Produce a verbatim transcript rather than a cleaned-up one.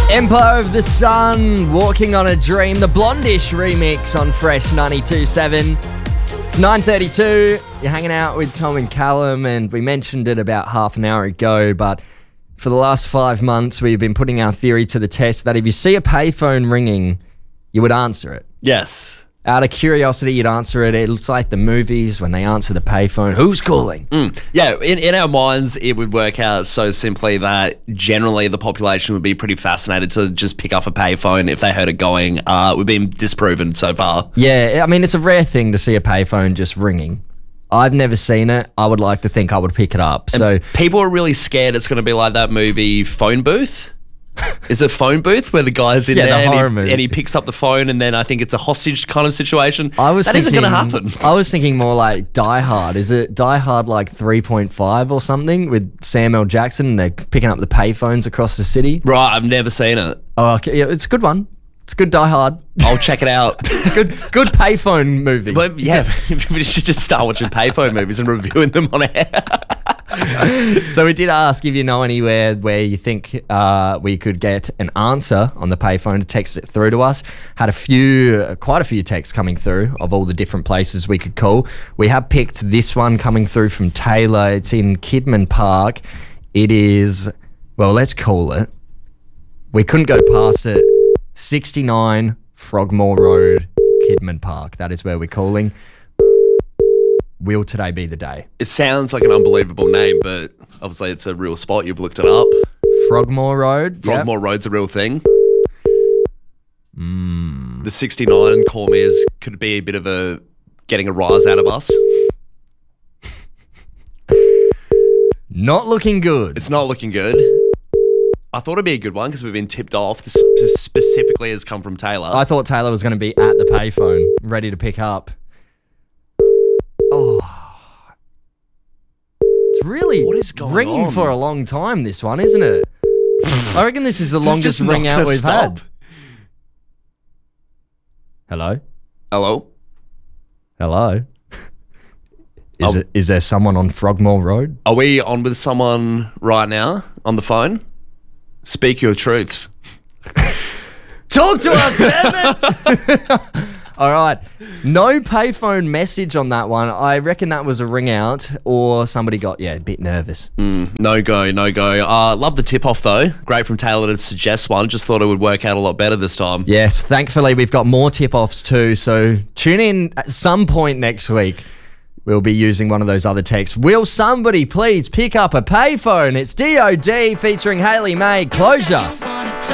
Empire of the Sun, Walking on a Dream, the Blondish remix on Fresh ninety-two point seven. It's nine thirty-two, you're hanging out with Tom and Callum, and we mentioned it about half an hour ago, but for the last five months we've been putting our theory to the test that if you see a payphone ringing, you would answer it. Yes. Out of curiosity, you'd answer it. It's like the movies when they answer the payphone. Who's calling? Mm. Yeah, in, in our minds, it would work out so simply that generally the population would be pretty fascinated to just pick up a payphone if they heard it going. Uh, we've been disproven so far. Yeah, I mean, it's a rare thing to see a payphone just ringing. I've never seen it. I would like to think I would pick it up. And so people are really scared it's going to be like that movie Phone Booth. Is it Phone Booth where the guy's in Yeah, there the and, horror he, movie. and he picks up the phone and then I think it's a hostage kind of situation? I was that thinking, isn't going to happen. I was thinking more like Die Hard. Is it Die Hard like three point five or something with Samuel Jackson and they're picking up the payphones across the city? Right, I've never seen it. Oh, okay, yeah, it's a good one. It's good Die Hard. I'll check it out. good good payphone movie. But yeah, we should just start watching payphone movies and reviewing them on air. So we did ask if you know anywhere where you think uh, we could get an answer on the payphone to text it through to us. Had a few, uh, quite a few texts coming through of all the different places we could call. We have picked this one coming through from Taylor. It's in Kidman Park. It is, well, let's call it. We couldn't go past it. sixty-nine Frogmore Road, Kidman Park. That is where we're calling. Will today be the day? It sounds like an unbelievable name, but obviously it's a real spot. You've looked it up. Frogmore Road. Frogmore yep. Road's a real thing. Mm. The sixty-nine call me as could be a bit of a getting a rise out of us. Not looking good. It's not looking good. I thought it'd be a good one because we've been tipped off. This specifically has come from Taylor. I thought Taylor was going to be at the payphone, ready to pick up. Oh, it's really what is going ringing on? for a long time, this one, isn't it? I reckon this is the This longest just ring not out gonna we've stop. had. Hello? Hello? Hello? Is, Oh. it, is there someone on Frogmore Road? Are we on with someone right now on the phone? Speak your truths. Talk to us, damn it! All right. No payphone message on that one. I reckon that was a ring out or somebody got, yeah, a bit nervous. Mm, no go, no go. Uh, love the tip off though. Great from Taylor to suggest one. Just thought it would work out a lot better this time. Yes, thankfully we've got more tip-offs too, so tune in at some point next week. We'll be using one of those other texts. Will somebody please pick up a payphone? It's D O D featuring Hayley May. Closure.